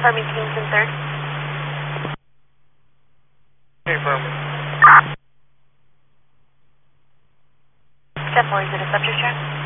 Confirming Kingston 3rd. Okay, affirmative. Definitely, is it a subject check?